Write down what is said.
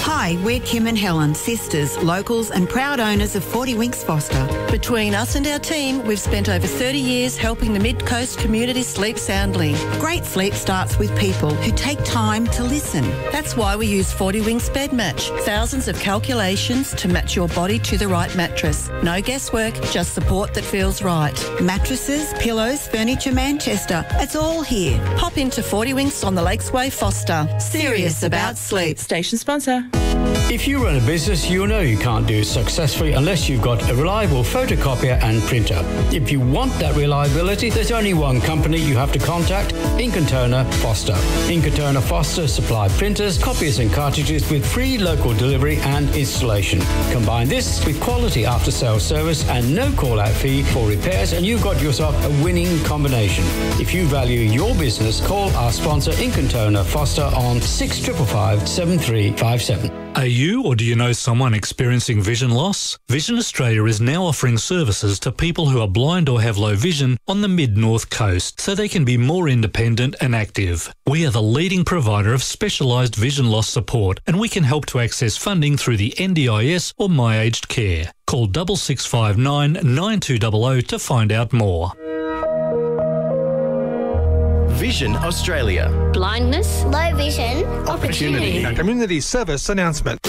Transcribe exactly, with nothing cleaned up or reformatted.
Hi, we're Kim and Helen, sisters, locals and proud owners of forty Winks Foster. Between us and our team, we've spent over thirty years helping the Mid-Coast community sleep soundly. Great sleep starts with people who take time to listen. That's why we use forty Winks Bed Match. Thousands of calculations to match your body to the right mattress. No guesswork, just support that feels right. Mattresses, pillows, furniture, Manchester. It's all here. Pop into forty Winks on the Lakesway Foster. Serious about sleep. Station sponsor. If you run a business, you know you can't do it successfully unless you've got a reliable photocopier and printer. If you want that reliability, there's only one company you have to contact, Ink and Toner Foster. Ink and Toner Foster supply printers, copiers and cartridges with free local delivery and installation. Combine this with quality after-sales service and no call-out fee for repairs and you've got yourself a winning combination. If you value your business, call our sponsor Ink and Toner Foster on six five five, seven three five seven. Are you or do you know someone experiencing vision loss? Vision Australia is now offering services to people who are blind or have low vision on the mid-north coast so they can be more independent and active. We are the leading provider of specialised vision loss support and we can help to access funding through the N D I S or My Aged Care. Call six six five nine, nine two zero zero to find out more. Vision Australia. Blindness, low vision, opportunity. A community service announcement.